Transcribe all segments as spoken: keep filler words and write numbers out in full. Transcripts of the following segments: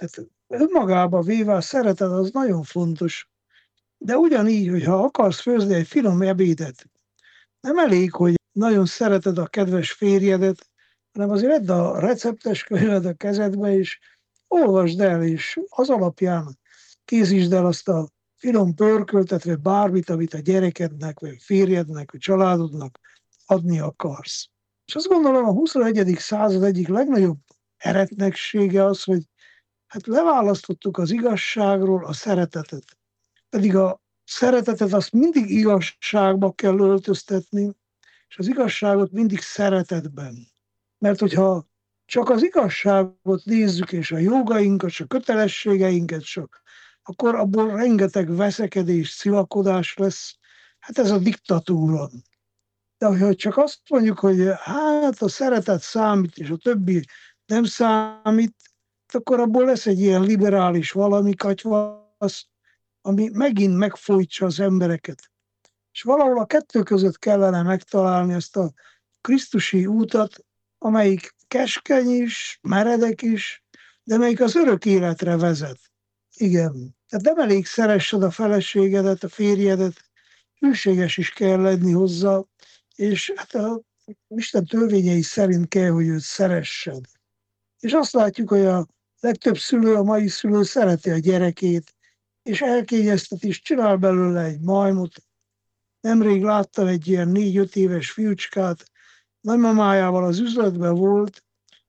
Tehát önmagába véve a szeretet az nagyon fontos, de ugyanígy, hogyha akarsz főzni egy finom ebédet, nem elég, hogy nagyon szereted a kedves férjedet, hanem azért vedd a receptes könyvet a kezedbe, és olvasd el, és az alapján készítsd el azt a finom pörköltet, vagy bármit, amit a gyerekednek, vagy a férjednek, vagy családodnak adni akarsz. És azt gondolom, a huszonegyedik század egyik legnagyobb eretneksége az, hogy hát leválasztottuk az igazságról a szeretetet. Pedig a szeretetet azt mindig igazságba kell öltöztetni, és az igazságot mindig szeretetben. Mert hogyha csak az igazságot nézzük, és a jogainkat, és a kötelességeinket, csak, akkor abból rengeteg veszekedés, szilakodás lesz. Hát ez a diktatúra. De hogyha csak azt mondjuk, hogy hát a szeretet számít, és a többi nem számít, akkor abból lesz egy ilyen liberális valami katyvasz, ami megint megfojtsa az embereket. És valahol a kettő között kellene megtalálni ezt a krisztusi útat, amelyik keskeny is, meredek is, de melyik az örök életre vezet. Igen. Tehát nem elég szeressed a feleségedet, a férjedet, hűséges is kell lenni hozzá, és hát a Isten törvényei szerint kell, hogy őt szeressed. És azt látjuk, hogy a legtöbb szülő, a mai szülő szereti a gyerekét, és elkényeztet is, csinál belőle egy majmot. Nemrég láttam egy ilyen négy-öt éves fiúcskát, nagymamájával az üzletben volt,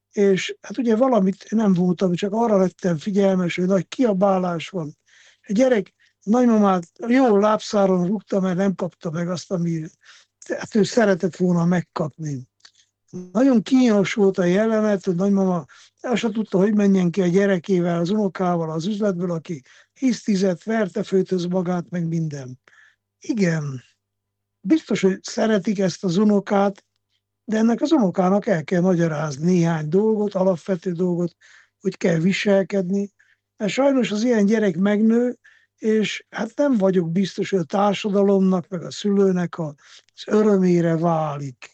és hát ugye valamit nem voltam, csak arra lettem figyelmes, hogy nagy kiabálás van. A gyerek nagymamát jó lábszáron rúgta, mert nem kapta meg azt, ami hát ő szeretett volna megkapni. Nagyon kínos volt a jelenet, hogy nagymama el se tudta, hogy menjen ki a gyerekével, az unokával az üzletből, aki hisztizett, verte főtöz magát, meg minden. Igen, biztos, hogy szeretik ezt az unokát, de ennek az unokának el kell magyarázni néhány dolgot, alapvető dolgot, hogy kell viselkedni. Mert sajnos az ilyen gyerek megnő, és hát nem vagyok biztos, hogy a társadalomnak, meg a szülőnek az örömére válik.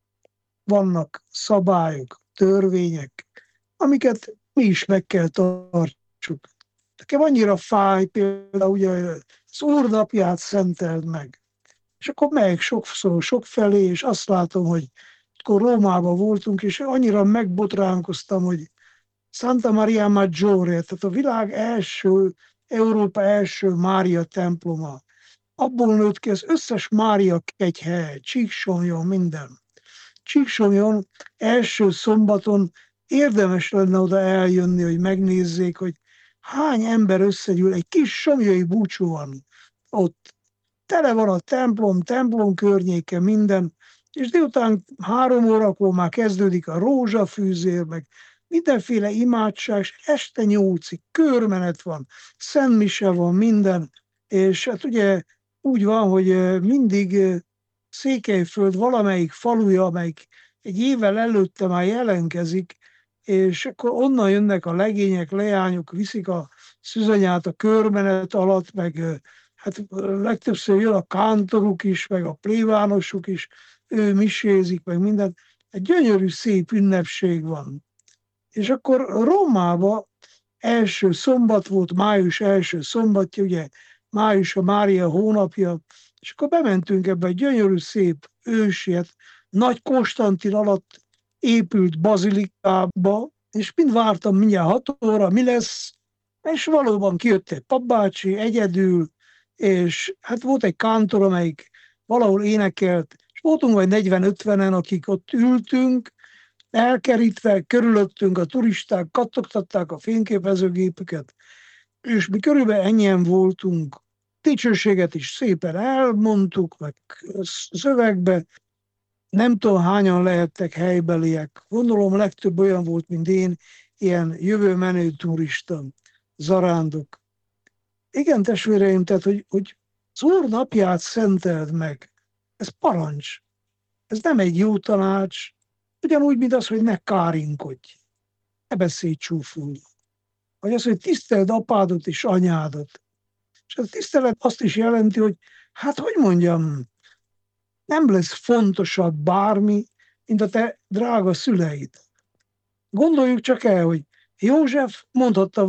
Vannak szabályok, törvények, amiket mi is meg kell tartsuk. Nekem annyira fáj például, ugye az Úr napját szenteld meg. És akkor megyek sokszor, sokfelé, és azt látom, hogy akkor Rómában voltunk, és annyira megbotránkoztam, hogy Santa Maria Maggiore, tehát a világ első, Európa első Mária temploma. Abból nőtt ki az összes Mária kegyhely, Csíksomjon, minden. Csíksomjon első szombaton érdemes lenne oda eljönni, hogy megnézzék, hogy hány ember összegyűl, egy kis somlyai búcsú van ott. Tele van a templom, templom környéke, minden, és délután három órakor már kezdődik a rózsafűzér, meg mindenféle imádság, és este nyolcig körmenet van, szentmise van, minden, és hát ugye úgy van, hogy mindig Székelyföld valamelyik faluja, amelyik egy évvel előtte már jelenkezik, és akkor onnan jönnek a legények, leányok, viszik a szűzanyát a körmenet alatt, meg hát legtöbbször jön a kántoruk is, meg a plébánosuk is, ő misézik, meg minden. Egy gyönyörű, szép ünnepség van. És akkor Rómában első szombat volt, május első szombatja, ugye május a Mária hónapja, és akkor bementünk ebbe egy gyönyörű, szép ősiet, Nagy Konstantin alatt épült bazilikába, és mind vártam, mindjárt hat óra, mi lesz, és valóban kijött egy papbácsi egyedül, és hát volt egy kántor, amelyik valahol énekelt, és voltunk vagy negyven-ötvenen, akik ott ültünk, elkerítve, körülöttünk a turisták, kattogtatták a fényképezőgépüket, és mi körülbelül ennyien voltunk. Dicsőséget is szépen elmondtuk, meg szövegbe, nem tudom hányan lehettek helybeliek. Gondolom legtöbb olyan volt, mint én, ilyen jövőmenő turista, zarándok. Igen, testvéreim, tehát, hogy, hogy az Úr napját szenteld meg. Ez parancs. Ez nem egy jó tanács, ugyanúgy, mint az, hogy ne kárinkodj. Ne beszélj csúful. Vagy az, hogy tiszteld apádat és anyádat. És a tisztelet azt is jelenti, hogy hát, hogy mondjam, nem lesz fontosabb bármi, mint a te drága szüleid. Gondoljuk csak el, hogy József mondhatta